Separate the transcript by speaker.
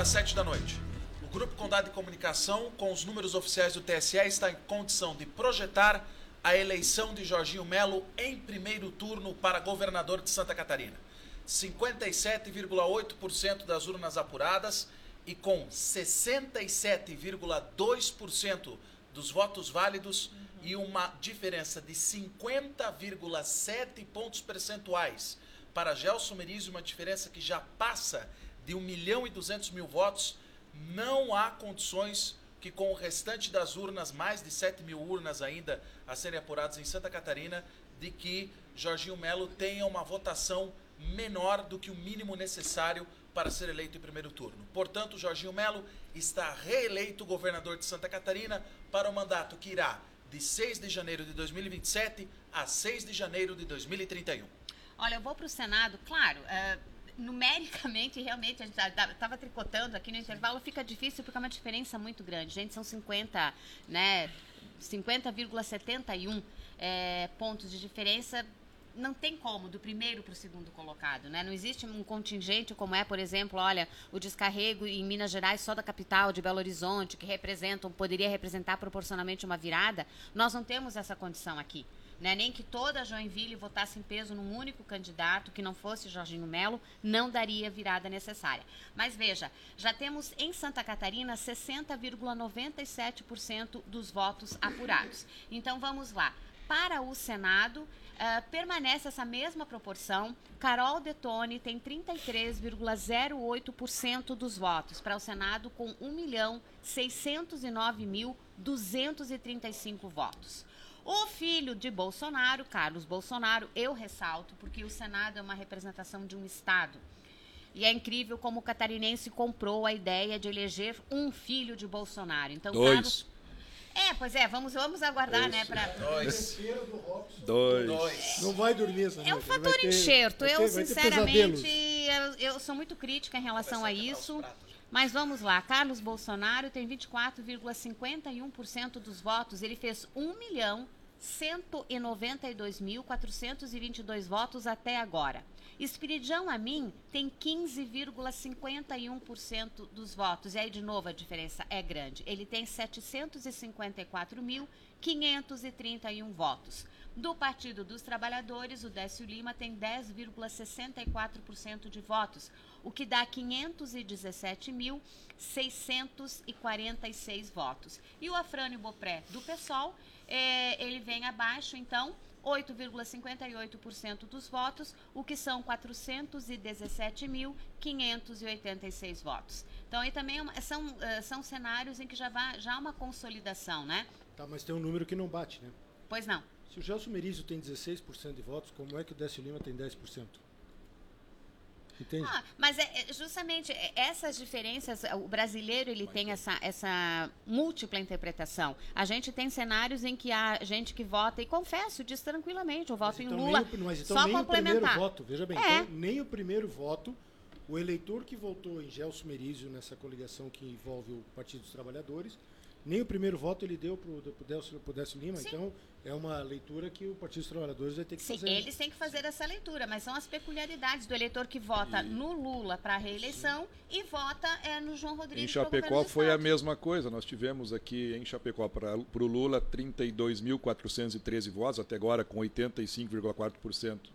Speaker 1: das 7 da noite. O Grupo Condado de Comunicação, com os números oficiais do TSE, está em condição de projetar a eleição de Jorginho Melo em primeiro turno para governador de Santa Catarina. 57,8% das urnas apuradas e com 67,2% dos votos válidos e uma diferença de 50,7 pontos percentuais para Gelson Merizio, uma diferença que já passa de 1.200.000 votos, não há condições que com o restante das urnas, mais de 7.000 urnas ainda a serem apuradas em Santa Catarina, de que Jorginho Melo tenha uma votação menor do que o mínimo necessário para ser eleito em primeiro turno. Portanto, Jorginho Melo está reeleito governador de Santa Catarina para o mandato que irá de 6 de janeiro de 2027 a 6 de janeiro de 2031.
Speaker 2: Olha, eu vou para o Senado, claro, numericamente, realmente, a gente estava tricotando aqui no intervalo, fica difícil porque é uma diferença muito grande. Gente, são 50, né, 50,71 pontos de diferença. Não tem como, do primeiro para o segundo colocado, né? Não existe um contingente como por exemplo, olha, o descarrego em Minas Gerais só da capital, de Belo Horizonte, que poderia representar proporcionalmente uma virada. Nós não temos essa condição aqui, né? Nem que toda Joinville votasse em peso num único candidato, que não fosse Jorginho Melo, não daria a virada necessária. Mas veja, já temos em Santa Catarina 60,97% dos votos apurados. Então vamos lá. Para o Senado, permanece essa mesma proporção. Carol Detone tem 33,08% dos votos para o Senado, com 1.609.235 votos. O filho de Bolsonaro, Carlos Bolsonaro, eu ressalto, porque o Senado é uma representação de um estado. E é incrível como o catarinense comprou a ideia de eleger um filho de Bolsonaro. Então,
Speaker 3: Dois.
Speaker 2: Vamos aguardar, né, para...
Speaker 3: Dois.
Speaker 4: Não vai dormir essa noite.
Speaker 2: É um fator enxerto. Eu, sinceramente, eu sou muito crítica em relação a isso. Mas vamos lá, Carlos Bolsonaro tem 24,51% dos votos. Ele fez 1.192.422 votos até agora. Espiridião Amin tem 15,51% dos votos. E aí, de novo, a diferença é grande. Ele tem 754.531 votos. Do Partido dos Trabalhadores, o Décio Lima tem 10,64% de votos, o que dá 517.646 votos. E o Afrânio Bopré, do PSOL, ele vem abaixo, então, 8,58% dos votos, o que são 417.586 votos. Então, aí também são cenários em que já há uma consolidação, né?
Speaker 4: Tá, mas tem um número que não bate, né?
Speaker 2: Pois não.
Speaker 4: Se o Gelson Merizio tem 16% de votos, como é que o Décio Lima tem 10%? Entende?
Speaker 2: Mas justamente essas diferenças, o brasileiro ele tem essa múltipla interpretação. A gente tem cenários em que há gente que vota, e confesso, diz tranquilamente, eu voto em Lula, só
Speaker 4: nem
Speaker 2: complementar.
Speaker 4: O primeiro voto, veja bem, então, nem o primeiro voto, o eleitor que votou em Gelson Merizio nessa coligação que envolve o Partido dos Trabalhadores, nem o primeiro voto ele deu pro Décio Lima. Sim. Então é uma leitura que o Partido dos Trabalhadores vai ter que fazer.
Speaker 2: Eles têm que fazer essa leitura, mas são as peculiaridades do eleitor que vota no Lula para a reeleição e vota no João Rodrigues.
Speaker 3: Em Chapecó foi a mesma coisa. Nós tivemos aqui em Chapecó para o Lula 32.413 votos, até agora com 85,4%